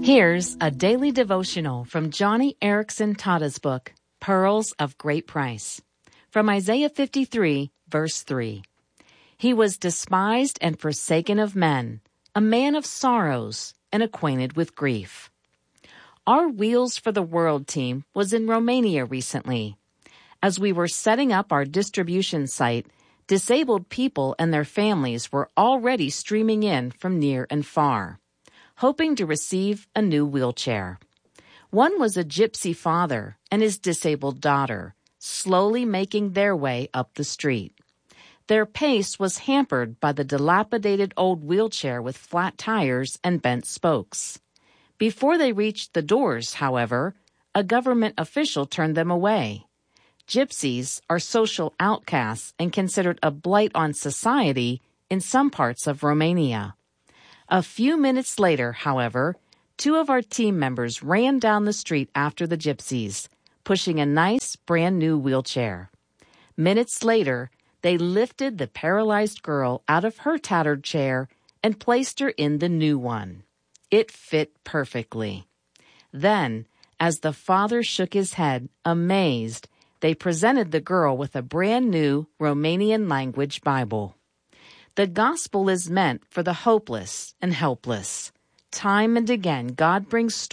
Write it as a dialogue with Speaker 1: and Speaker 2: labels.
Speaker 1: Here's a daily devotional from Johnny Erickson Tada's book, Pearls of Great Price. From Isaiah 53, verse 3. He was despised and forsaken of men, a man of sorrows and acquainted with grief. Our Wheels for the World team was in Romania recently. As we were setting up our distribution site, disabled people and their families were already streaming in from near and far, hoping to receive a new wheelchair. One was a gypsy father and his disabled daughter, slowly making their way up the street. Their pace was hampered by the dilapidated old wheelchair with flat tires and bent spokes. Before they reached the doors, however, a government official turned them away. Gypsies are social outcasts and considered a blight on society in some parts of Romania. A few minutes later, however, two of our team members ran down the street after the gypsies, pushing a nice, brand-new wheelchair. Minutes later, they lifted the paralyzed girl out of her tattered chair and placed her in the new one. It fit perfectly. Then, as the father shook his head, amazed, they presented the girl with a brand-new Romanian-language Bible. The gospel is meant for the hopeless and helpless. Time and again, God brings